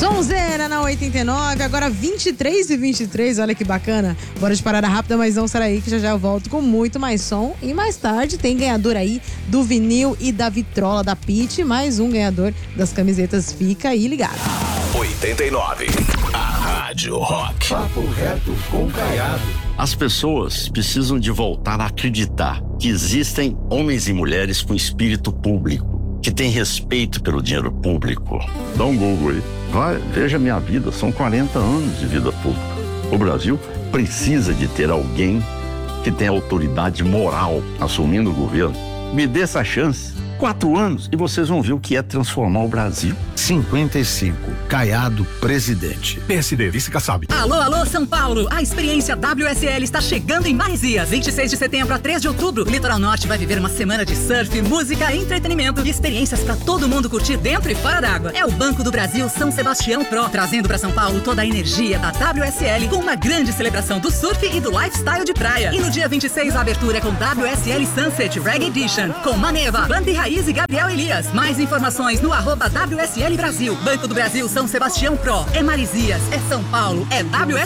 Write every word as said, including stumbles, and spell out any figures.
Sonzeira na oitenta e nove, agora vinte e três e vinte e três, olha que bacana. Bora de parada rápida, mas não será aí que já já eu volto com muito mais som. E mais tarde tem ganhador aí do vinil e da vitrola da Pitty, mais um ganhador das camisetas. Fica aí ligado. oitenta e nove, a Rádio Rock. Papo reto com Caiado. As pessoas precisam de voltar a acreditar que existem homens e mulheres com espírito público, que têm respeito pelo dinheiro público. Dá um Google aí. Vai, veja minha vida, são quarenta anos de vida pública. O Brasil precisa de ter alguém que tenha autoridade moral assumindo o governo. Me dê essa chance. Quatro anos e vocês vão ver o que é transformar o Brasil. cinquenta e cinco, Caiado, presidente. P S D, vice-Kassab. Alô, alô, São Paulo! A experiência W S L está chegando em Maresias. vinte e seis de setembro a três de outubro. O Litoral Norte vai viver uma semana de surf, música, entretenimento e experiências para todo mundo curtir dentro e fora d'água. É o Banco do Brasil São Sebastião Pro, trazendo para São Paulo toda a energia da W S L com uma grande celebração do surf e do lifestyle de praia. E no dia vinte e seis, a abertura é com W S L Sunset Reggae Edition, com Maneva, Banda e Raiz e Gabriel Elias. Mais informações no arroba W S L Brasil. Banco do Brasil São Sebastião Pro. É Maresias, é São Paulo, é W S L.